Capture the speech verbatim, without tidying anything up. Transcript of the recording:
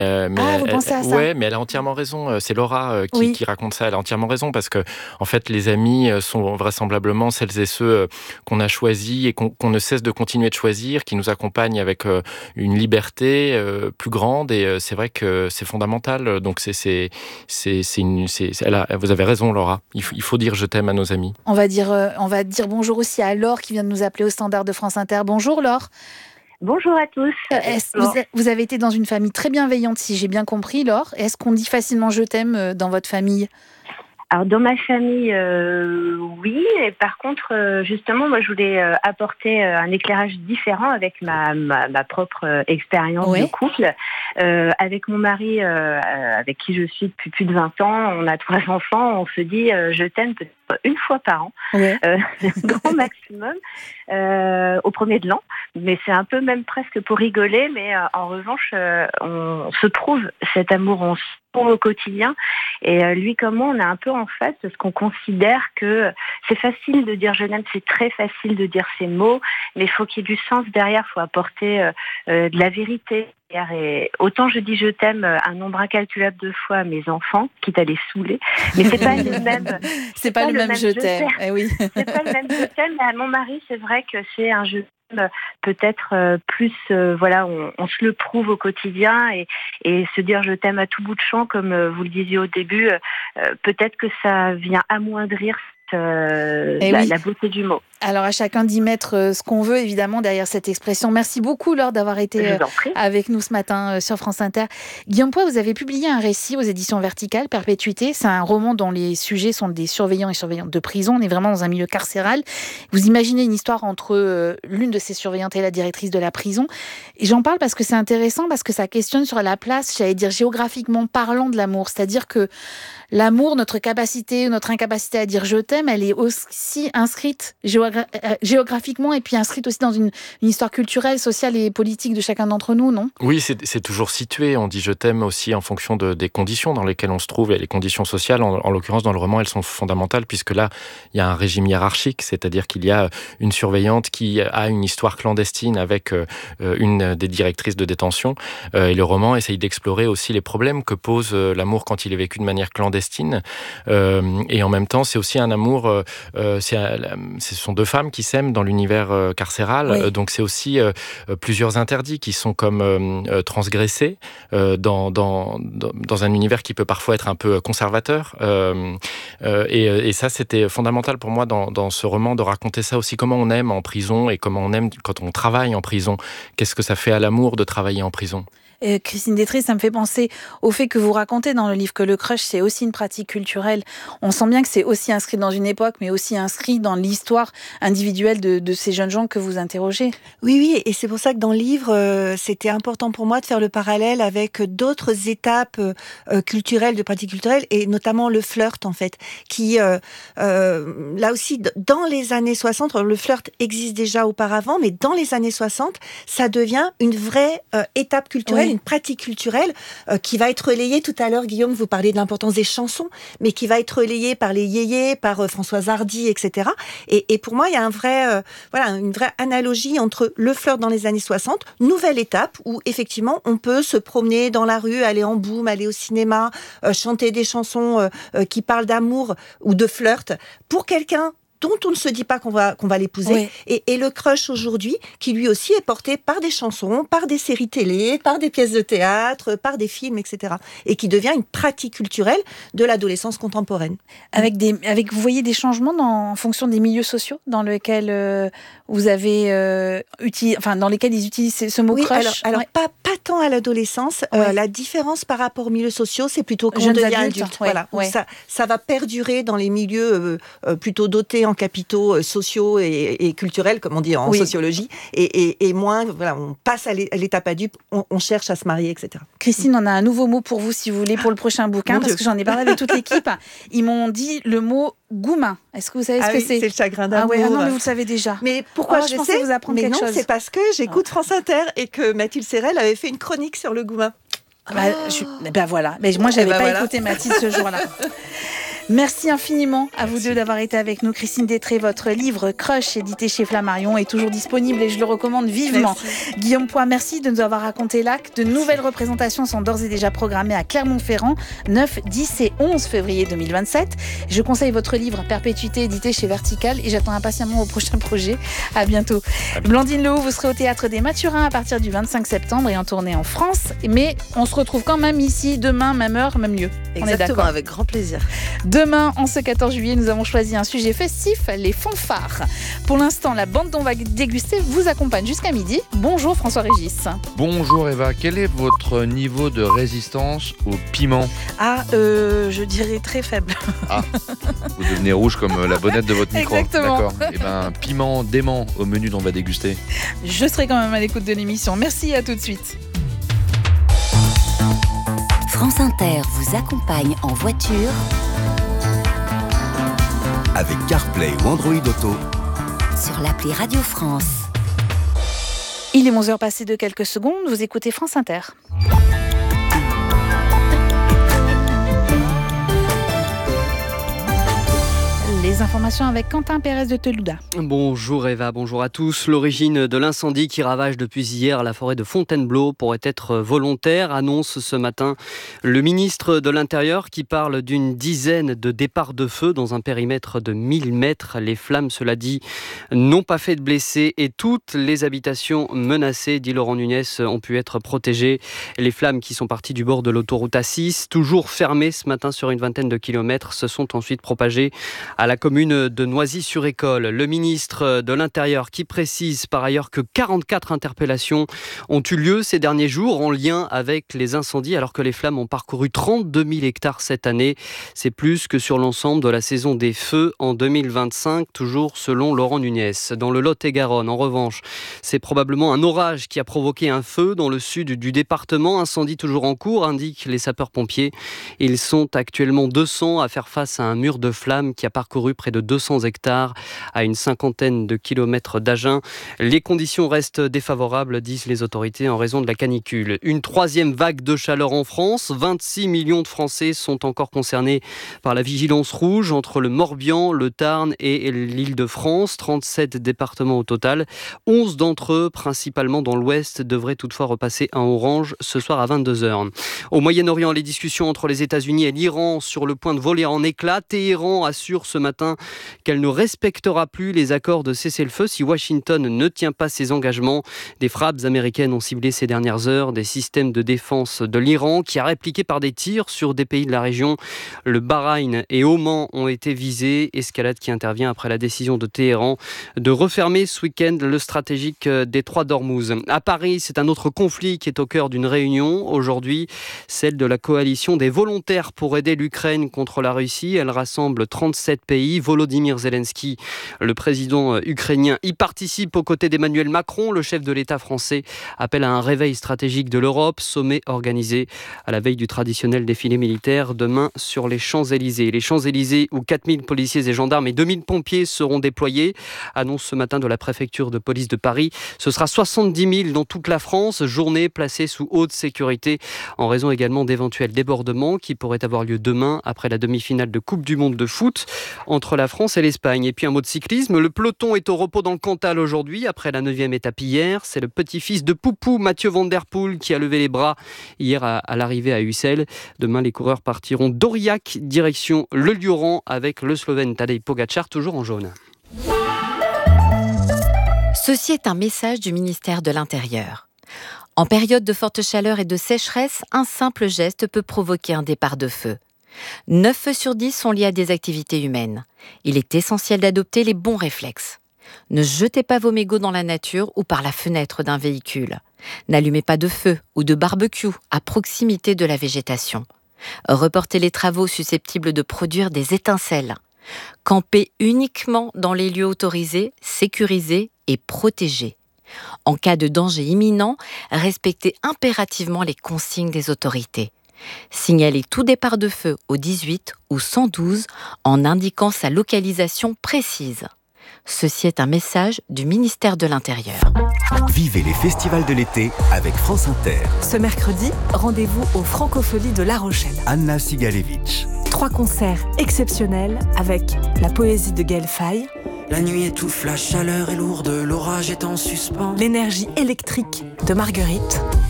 Euh, mais ah, vous elle, pensez à ça? Ouais, mais elle a entièrement raison. C'est Laura euh, qui, oui. qui raconte ça. Elle a entièrement raison parce que, en fait, les amis sont vraisemblablement celles et ceux qu'on a choisis et qu'on, qu'on ne cesse de continuer de choisir, qui nous accompagnent avec euh, une liberté euh, plus grande. Et euh, c'est vrai que c'est fondamental. Donc, c'est, c'est, c'est, c'est une, c'est, c'est, elle a, vous avez raison, Laura. Il faut, il faut dire je t'aime à nos amis. On va dire, euh, on va dire bonjour aussi à Laure qui vient de nous appeler au standard de France Inter. Bonjour Laure. Bonjour à tous. Euh, est-ce, vous, a, vous avez été dans une famille très bienveillante, si j'ai bien compris, Laure. Est-ce qu'on dit facilement je t'aime dans votre famille ? Alors dans ma famille, euh, oui. Et par contre, euh, justement, moi, je voulais euh, apporter euh, un éclairage différent avec ma, ma, ma propre euh, expérience ouais. de couple. Euh, avec mon mari, euh, avec qui je suis depuis plus de vingt ans, on a trois enfants. On se dit euh, je t'aime peut-être une fois par an, ouais. euh, grand maximum, euh, au premier de l'an. Mais c'est un peu même presque pour rigoler. Mais euh, en revanche, euh, on se trouve cet amour, on se trouve au quotidien. Et euh, lui comme moi, on est un peu en face parce qu'on considère que c'est facile de dire je l'aime, c'est très facile de dire ces mots, mais il faut qu'il y ait du sens derrière, il faut apporter euh, euh, de la vérité. Et autant je dis je t'aime un nombre incalculable de fois à mes enfants, quitte à les saouler, mais c'est pas le même. C'est, c'est pas, pas le même, même je t'aime. t'aime. Eh oui. C'est pas le même je t'aime. Mais à mon mari, c'est vrai que c'est un je t'aime peut-être euh, plus. Euh, voilà, on, on se le prouve au quotidien et, et se dire je t'aime à tout bout de champ, comme euh, vous le disiez au début, euh, peut-être que ça vient amoindrir euh, la, oui. la beauté du mot. Alors, à chacun d'y mettre euh, ce qu'on veut, évidemment, derrière cette expression. Merci beaucoup, Laure, d'avoir été euh, avec nous ce matin euh, sur France Inter. Guillaume Poix, vous avez publié un récit aux éditions Verticales, Perpétuité. C'est un roman dont les sujets sont des surveillants et surveillantes de prison. On est vraiment dans un milieu carcéral. Vous imaginez une histoire entre euh, l'une de ces surveillantes et la directrice de la prison. Et j'en parle parce que c'est intéressant, parce que ça questionne sur la place, j'allais dire géographiquement parlant, de l'amour. C'est-à-dire que l'amour, notre capacité, notre incapacité à dire je t'aime, elle est aussi inscrite géographiquement géographiquement et puis inscrite aussi dans une, une histoire culturelle, sociale et politique de chacun d'entre nous, non ? Oui, c'est, c'est toujours situé. On dit je t'aime aussi en fonction de, des conditions dans lesquelles on se trouve. Et les conditions sociales, en, en l'occurrence dans le roman, elles sont fondamentales puisque là, il y a un régime hiérarchique, c'est-à-dire qu'il y a une surveillante qui a une histoire clandestine avec euh, une des directrices de détention. Euh, et le roman essaye d'explorer aussi les problèmes que pose euh, l'amour quand il est vécu de manière clandestine. Euh, et en même temps, c'est aussi un amour... Euh, c'est, ce sont deux femmes qui s'aiment dans l'univers euh, carcéral, oui. donc c'est aussi euh, plusieurs interdits qui sont comme euh, transgressés euh, dans, dans, dans un univers qui peut parfois être un peu conservateur. Euh, euh, et, et ça, c'était fondamental pour moi dans, dans ce roman de raconter ça aussi, comment on aime en prison et comment on aime quand on travaille en prison. Qu'est-ce que ça fait à l'amour de travailler en prison ? Euh, Christine Détry, ça me fait penser au fait que vous racontez dans le livre que le crush, c'est aussi une pratique culturelle. On sent bien que c'est aussi inscrit dans une époque, mais aussi inscrit dans l'histoire individuelle de, de ces jeunes gens que vous interrogez. Oui, oui, et c'est pour ça que dans le livre, euh, c'était important pour moi de faire le parallèle avec d'autres étapes euh, culturelles, de pratiques culturelles, et notamment le flirt, en fait, qui, euh, euh, là aussi, dans les années soixante, le flirt existe déjà auparavant, mais dans les années soixante, ça devient une vraie euh, étape culturelle, oui. Une pratique culturelle euh, qui va être relayée. Tout à l'heure, Guillaume, vous parliez de l'importance des chansons, mais qui va être relayée par les yéyés, par euh, Françoise Hardy, et cetera. Et, et pour moi, il y a un vrai, euh, voilà, une vraie analogie entre le flirt dans les années soixante, nouvelle étape où effectivement on peut se promener dans la rue, aller en boum, aller au cinéma, euh, chanter des chansons euh, euh, qui parlent d'amour ou de flirt pour quelqu'un dont on ne se dit pas qu'on va, qu'on va l'épouser. Oui. Et, et le crush aujourd'hui, qui lui aussi est porté par des chansons, par des séries télé, par des pièces de théâtre, par des films, et cetera. Et qui devient une pratique culturelle de l'adolescence contemporaine. Avec des, avec, vous voyez des changements dans, en fonction des milieux sociaux dans lesquels euh, vous avez euh, utilisé, enfin dans lesquels ils utilisent ce mot oui, crush. Alors, alors ouais. pas, pas tant à l'adolescence. Ouais. Euh, la différence par rapport aux milieux sociaux, c'est plutôt quand on devient adulte. adulte ouais. Voilà. Ouais. Ça, ça va perdurer dans les milieux euh, euh, plutôt dotés en capitaux sociaux et, et culturels, comme on dit en oui. sociologie, et, et, et moins, voilà, on passe à l'étape adulte, on, on cherche à se marier, et cetera. Christine, on a un nouveau mot pour vous, si vous voulez, pour le prochain bouquin, Mon parce Dieu. que j'en ai parlé avec toute l'équipe. Ils m'ont dit le mot goumin. Est-ce que vous savez ce ah que oui, c'est ? C'est le chagrin d'amour. Ah, ouais, ah non, mais vous le savez déjà. Mais pourquoi oh, je, je sais vous apprendre mais quelque non, chose. c'est parce que j'écoute oh. France Inter et que Mathilde Serrel avait fait une chronique sur le goumin. Bah, oh. je, ben voilà. Mais moi, je n'avais ben pas voilà. écouté Mathilde ce jour-là. Merci infiniment à Merci. vous deux d'avoir été avec nous. Christine Détré, votre livre Crush, édité chez Flammarion, est toujours disponible et je le recommande vivement. Merci. Guillaume Poix, merci de nous avoir raconté l'acte. De nouvelles représentations sont d'ores et déjà programmées à Clermont-Ferrand, neuf, dix et onze février deux mille vingt-sept. Je conseille votre livre Perpétuité, édité chez Vertical, et j'attends impatiemment vos prochains projets. À bientôt. À Blandine Lehoux, vous serez au Théâtre des Mathurins à partir du vingt-cinq septembre et en tournée en France. Mais on se retrouve quand même ici demain, même heure, même lieu. Exactement, on est d'accord. Avec grand plaisir. Demain, en ce quatorze juillet, nous avons choisi un sujet festif, les fanfares. Pour l'instant, la bande dont on va déguster vous accompagne jusqu'à midi. Bonjour François Régis. Bonjour Eva, quel est votre niveau de résistance au piment ? Ah, euh, je dirais très faible. Ah, vous devenez rouge comme la bonnette de votre micro. Exactement. D'accord. Eh ben, piment dément au menu dont on va déguster. Je serai quand même à l'écoute de l'émission. Merci, à tout de suite. France Inter vous accompagne en voiture avec CarPlay ou Android Auto sur l'appli Radio France. Il est onze heures passées de quelques secondes, vous écoutez France Inter. Les informations avec Quentin Pérez de Telouda. Bonjour Eva, bonjour à tous. L'origine de l'incendie qui ravage depuis hier la forêt de Fontainebleau pourrait être volontaire, annonce ce matin le ministre de l'Intérieur qui parle d'une dizaine de départs de feu dans un périmètre de mille mètres. Les flammes, cela dit, n'ont pas fait de blessés et toutes les habitations menacées, dit Laurent Nunez, ont pu être protégées. Les flammes qui sont parties du bord de l'autoroute A six, toujours fermées ce matin sur une vingtaine de kilomètres, se sont ensuite propagées à la commune de Noisy-sur-École. Le ministre de l'Intérieur qui précise par ailleurs que quarante-quatre interpellations ont eu lieu ces derniers jours en lien avec les incendies alors que les flammes ont parcouru trente-deux mille hectares cette année. C'est plus que sur l'ensemble de la saison des feux en deux mille vingt-cinq, toujours selon Laurent Nunez. Dans le Lot-et-Garonne, en revanche, c'est probablement un orage qui a provoqué un feu dans le sud du département. Incendie toujours en cours, indiquent les sapeurs-pompiers. Ils sont actuellement deux cents à faire face à un mur de flammes qui a parcouru près de deux cents hectares à une cinquantaine de kilomètres d'Agen. Les conditions restent défavorables, disent les autorités, en raison de la canicule. Une troisième vague de chaleur en France. vingt-six millions de Français sont encore concernés par la vigilance rouge entre le Morbihan, le Tarn et l'Île-de-France. trente-sept départements au total. onze d'entre eux, principalement dans l'Ouest, devraient toutefois repasser en orange ce soir à vingt-deux heures. Au Moyen-Orient, les discussions entre les États-Unis et l'Iran sur le point de voler en éclats. Téhéran assure ce matin qu'elle ne respectera plus les accords de cessez-le-feu si Washington ne tient pas ses engagements. Des frappes américaines ont ciblé ces dernières heures des systèmes de défense de l'Iran qui a répliqué par des tirs sur des pays de la région. Le Bahreïn et Oman ont été visés. Escalade qui intervient après la décision de Téhéran de refermer ce week-end le stratégique détroit d'Ormuz. À Paris, c'est un autre conflit qui est au cœur d'une réunion aujourd'hui, celle de la coalition des volontaires pour aider l'Ukraine contre la Russie. Elle rassemble trente-sept pays. Volodymyr Zelensky, le président ukrainien, y participe aux côtés d'Emmanuel Macron. Le chef de l'État français appelle à un réveil stratégique de l'Europe. Sommet organisé à la veille du traditionnel défilé militaire demain sur les Champs-Élysées. Les Champs-Élysées où quatre mille policiers et gendarmes et deux mille pompiers seront déployés. Annonce ce matin de la préfecture de police de Paris. Ce sera soixante-dix mille dans toute la France. Journée placée sous haute sécurité en raison également d'éventuels débordements qui pourraient avoir lieu demain après la demi-finale de Coupe du Monde de foot entre la France et l'Espagne. Et puis un mot de cyclisme, le peloton est au repos dans le Cantal aujourd'hui, après la neuvième étape hier. C'est le petit-fils de Poupou, Mathieu Van Der Poel, qui a levé les bras hier à, à l'arrivée à Ussel. Demain, les coureurs partiront d'Aurillac, direction le Lioran, avec le Slovène Tadej Pogačar, toujours en jaune. Ceci est un message du ministère de l'Intérieur. En période de forte chaleur et de sécheresse, un simple geste peut provoquer un départ de feu. neuf feux sur dix sont liés à des activités humaines. Il est essentiel d'adopter les bons réflexes. Ne jetez pas vos mégots dans la nature ou par la fenêtre d'un véhicule. N'allumez pas de feu ou de barbecue à proximité de la végétation. Reportez les travaux susceptibles de produire des étincelles. Campez uniquement dans les lieux autorisés, sécurisés et protégés. En cas de danger imminent, respectez impérativement les consignes des autorités. Signalez tout départ de feu au dix-huit ou cent douze en indiquant sa localisation précise. Ceci est un message du ministère de l'Intérieur. Vivez les festivals de l'été avec France Inter. Ce mercredi, rendez-vous aux Francopholies de La Rochelle. Anna Sigalevitch. Trois concerts exceptionnels avec la poésie de Gaël Faye. La nuit étouffe, la chaleur est lourde, l'orage est en suspens. L'énergie électrique de Marguerite.